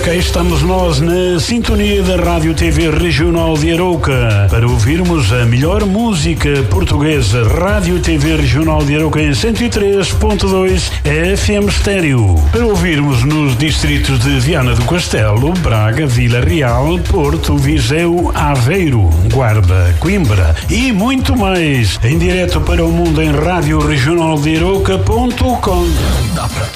cá estamos nós na sintonia da Rádio TV Regional de Arouca para ouvirmos a melhor música portuguesa. Rádio TV Regional de Arouca em 103.2 FM Estéreo. Para ouvirmos nos distritos de Viana do Castelo, Braga, Vila Real, Porto, Viseu, Aveiro, Guarda, Coimbra e muito mais. Em direto para o mundo em radioregionaldearouca.com. Dá para